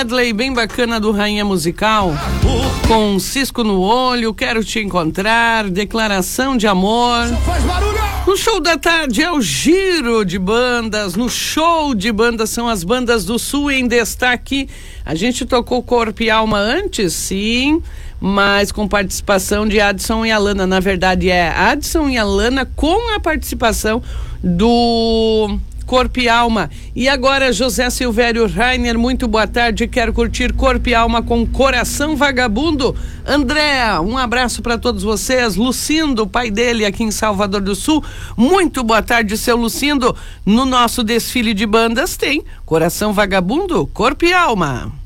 medley bem bacana do Rainha Musical, com Cisco no Olho, Quero Te Encontrar, Declaração de Amor. No show da tarde é o giro de bandas. No show de bandas são as bandas do Sul em destaque. A gente tocou Corpo e Alma antes, sim, mas com participação de Adson e Alana. Na verdade é Adson e Alana com a participação do Corpo e Alma. E agora José Silvério Rainer, muito boa tarde, quero curtir Corpo e Alma com Coração Vagabundo. Andréa, um abraço para todos vocês. Lucindo, pai dele aqui em Salvador do Sul, muito boa tarde, seu Lucindo. No nosso desfile de bandas tem Coração Vagabundo, Corpo e Alma.